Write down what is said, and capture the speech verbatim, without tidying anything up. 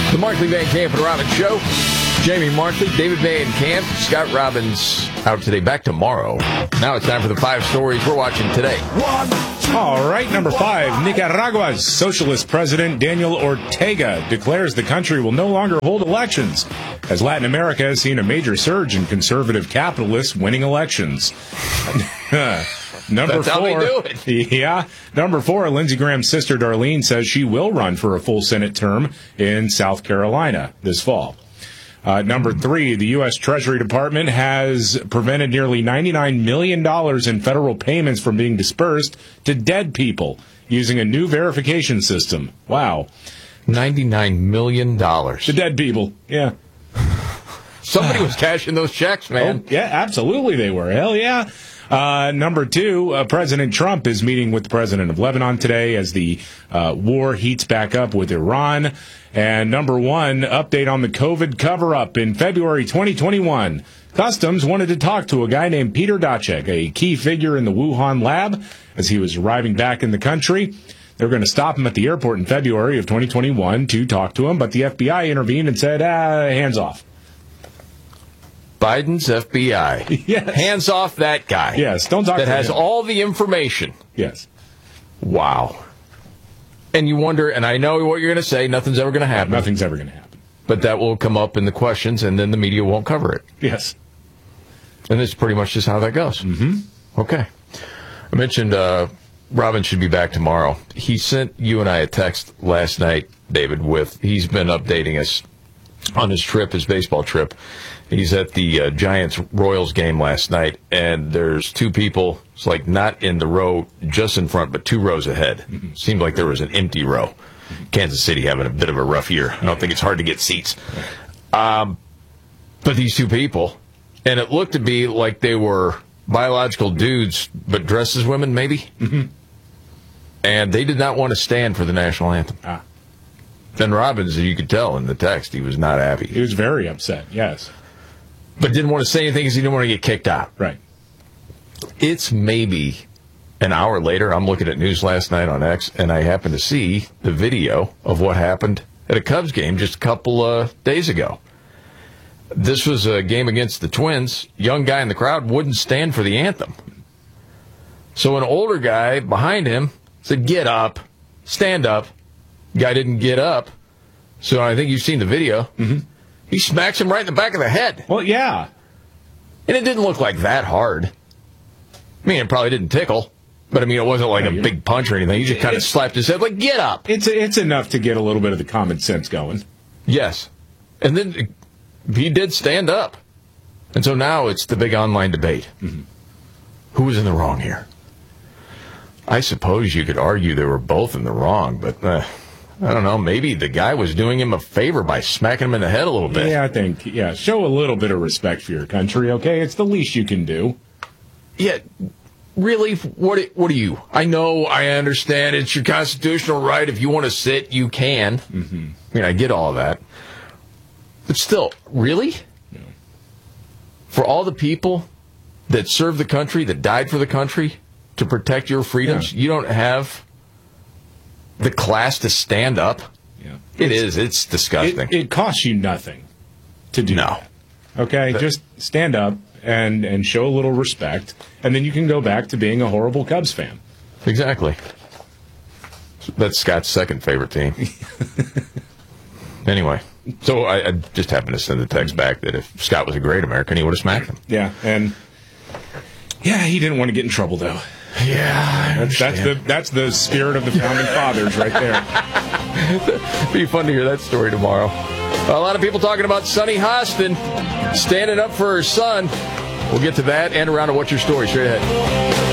The Markley Van Camp and Robbins Show. Jamie Markley, David Van Camp, Scott Robbins out today, back tomorrow. Now it's time for the five stories we're watching today. One, two, All right, number five. Nicaragua's socialist president Daniel Ortega declares the country will no longer hold elections, as Latin America has seen a major surge in conservative capitalists winning elections. Number That's four, how they do it. Yeah. Number four, Lindsey Graham's sister Darlene says she will run for a full Senate term in South Carolina this fall. Uh, number three, the U S. Treasury Department has prevented nearly ninety-nine million dollars in federal payments from being dispersed to dead people using a new verification system. Wow. ninety-nine million dollars. To dead people, yeah. Somebody was cashing those checks, man. Oh, yeah, absolutely they were. Hell yeah. Uh, number two, uh, President Trump is meeting with the president of Lebanon today as the uh, war heats back up with Iran. And number one, update on the COVID cover-up in February twenty twenty-one. Customs wanted to talk to a guy named Peter Daszak, a key figure in the Wuhan lab, as he was arriving back in the country. They were going to stop him at the airport in February of twenty twenty-one to talk to him, but the F B I intervened and said, ah, hands off. Biden's F B I. Yes. Hands off that guy. Yes, don't talk that to has him. all the information. Yes. Wow. And you wonder, and I know what you're going to say, nothing's ever going to happen. Nothing's ever going to happen. But that will come up in the questions, and then the media won't cover it. Yes. And it's pretty much just how that goes. Mm-hmm. Okay. I mentioned uh, Robin should be back tomorrow. He sent you and I a text last night, David, with, he's been updating us on his trip, his baseball trip. He's at the uh, Giants-Royals game last night, and there's two people, it's like not in the row just in front, but two rows ahead. Mm-hmm. Seemed like there was an empty row. Kansas City having a bit of a rough year. I don't think it's hard to get seats. Um, but these two people, and it looked to be like they were biological dudes, but dressed as women, maybe? Mm-hmm. And they did not want to stand for the national anthem. Ah. Then Robbins, you could tell in the text, he was not happy. He was very upset, yes. But didn't want to say anything because he didn't want to get kicked out. Right. It's maybe an hour later. I'm looking at news last night on X, and I happened to see the video of what happened at a Cubs game just a couple of days ago. This was a game against the Twins. Young guy in the crowd wouldn't stand for the anthem. So an older guy behind him said, get up, stand up. Guy didn't get up. So I think you've seen the video. Mm-hmm. He smacks him right in the back of the head. Well, yeah. And it didn't look like that hard. I mean, it probably didn't tickle. But, I mean, it wasn't like a big punch or anything. He just kind of slapped his head like, get up. It's it's enough to get a little bit of the common sense going. Yes. And then he did stand up. And so now it's the big online debate. Mm-hmm. Who was in the wrong here? I suppose you could argue they were both in the wrong, but uh, I don't know. Maybe the guy was doing him a favor by smacking him in the head a little bit. Yeah, I think, yeah, show a little bit of respect for your country, okay? It's the least you can do. Yeah, really? What What do you? I know, I understand. It's your constitutional right. If you want to sit, you can. Mm-hmm. I mean, I get all of that. But still, really? Yeah. For all the people that served the country, that died for the country, to protect your freedoms, yeah. You don't have the class to stand up? Yeah. It it's, is. It's disgusting. It, it costs you nothing to do no. that. Okay? But, just stand up and, and show a little respect, and then you can go back to being a horrible Cubs fan. Exactly. That's Scott's second favorite team. Anyway, so I, I just happened to send the text back that if Scott was a great American, he would have smacked him. Yeah, and yeah, he didn't want to get in trouble, though. Yeah, that's, that's the that's the spirit of the founding fathers right there. It'd be fun to hear that story tomorrow. A lot of people talking about Sunny Hostin standing up for her son. We'll get to that and around to What's Your Story straight ahead.